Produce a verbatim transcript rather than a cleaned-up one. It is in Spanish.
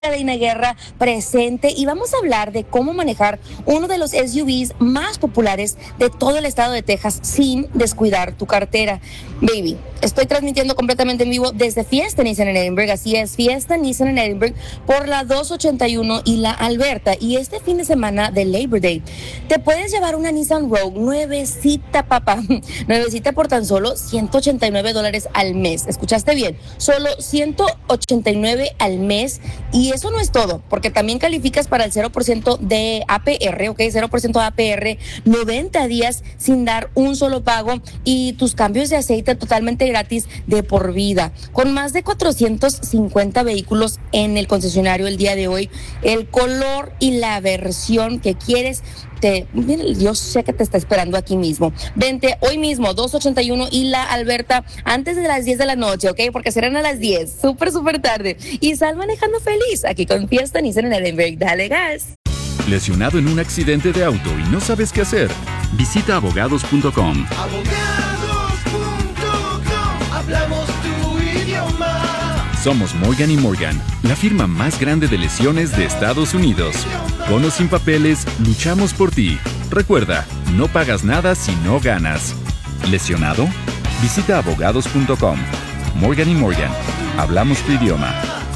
Deina Guerra presente y vamos a hablar de cómo manejar uno de los S U Vs más populares de todo el estado de Texas sin descuidar tu cartera. Baby, estoy transmitiendo completamente en vivo desde Fiesta Nissan en Edinburgh, así es, Fiesta Nissan en Edinburgh por la dos ochenta y uno y la Alberta, y este fin de semana de Labor Day te puedes llevar una Nissan Rogue nuevecita, papá, nuevecita por tan solo ciento ochenta y nueve dólares al mes. ¿Escuchaste bien? Solo ciento ochenta y nueve al mes, y eso no es todo, porque también calificas para el cero por ciento de A P R, ok, cero por ciento de A P R, noventa días sin dar un solo pago y tus cambios de aceite totalmente gratis de por vida. Con más de cuatrocientos cincuenta vehículos en el concesionario el día de hoy, el color y la versión que quieres, te, yo sé que te está esperando aquí mismo. Vente hoy mismo, dos ochenta y uno y la Alberta, antes de las diez de la noche, ok, porque serán a las diez, súper, súper tarde, y sal manejando feliz aquí con Fiesta Nissan en Edinburgh. Dale gas. ¿Lesionado en un accidente de auto y no sabes qué hacer? Visita abogados punto com. abogados punto com, hablamos tu idioma. Somos Morgan y Morgan, la firma más grande de lesiones de Estados Unidos. Con o sin papeles, luchamos por ti. Recuerda, no pagas nada si no ganas. ¿Lesionado? Visita abogados punto com. Morgan y Morgan, hablamos tu idioma.